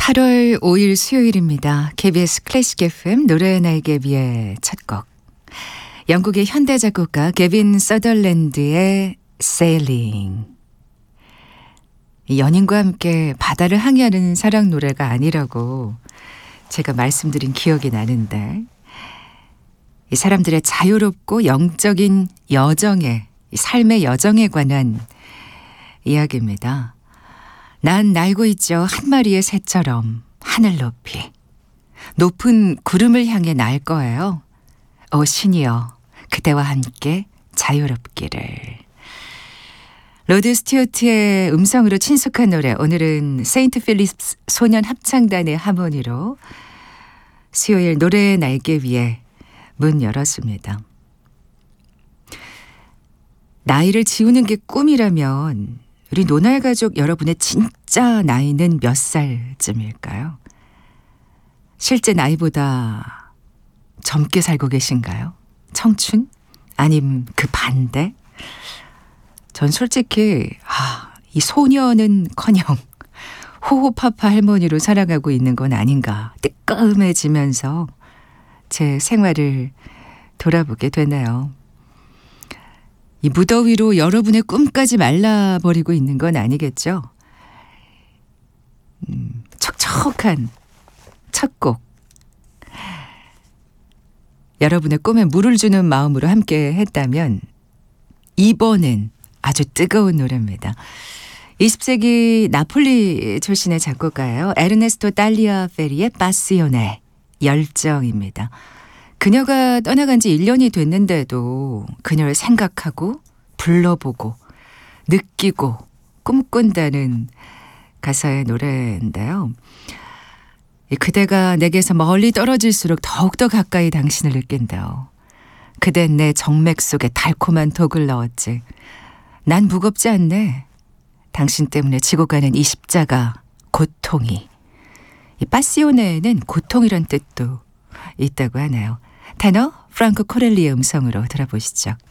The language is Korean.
8월 5일 수요일입니다. KBS 클래식 FM 노래의 날개 위의 첫 곡. 영국의 현대 작곡가 개빈 서덜랜드의 Sailing. 연인과 함께 바다를 항해하는 사랑 노래가 아니라고 제가 말씀드린 기억이 나는데, 이 사람들의 자유롭고 영적인 여정에, 삶의 여정에 관한 이야기입니다. 난 날고 있죠, 한 마리의 새처럼 하늘 높이. 높은 구름을 향해 날 거예요. 오 신이여, 그대와 함께 자유롭기를. 로드 스튜어트의 음성으로 친숙한 노래, 오늘은 세인트 필립스 소년 합창단의 하모니로 수요일 노래의 날개 위에 문 열었습니다. 나이를 지우는 게 꿈이라면 우리 노날 가족 여러분의 진짜 나이는 몇 살쯤일까요? 실제 나이보다 젊게 살고 계신가요? 청춘? 아님 그 반대? 전 솔직히 이 소녀는커녕 호호파파 할머니로 살아가고 있는 건 아닌가 뜨끔해지면서 제 생활을 돌아보게 되네요. 이 무더위로 여러분의 꿈까지 말라버리고 있는 건 아니겠죠? 촉촉한 첫 곡. 여러분의 꿈에 물을 주는 마음으로 함께 했다면 이번엔 아주 뜨거운 노래입니다. 20세기 나폴리 출신의 작곡가예요. 에르네스토 달리아 페리의 파시오네, 열정입니다. 그녀가 떠나간 지 1년이 됐는데도 그녀를 생각하고 불러보고 느끼고 꿈꾼다는 가사의 노래인데요. 그대가 내게서 멀리 떨어질수록 더욱더 가까이 당신을 느낀다. 그댄 내 정맥 속에 달콤한 독을 넣었지. 난 무겁지 않네. 당신 때문에 지고 가는 이 십자가 고통이. 이 파시오네에는 고통이란 뜻도 있다고 하네요. 테너 프랑코 코렐리의 음성으로 들어보시죠.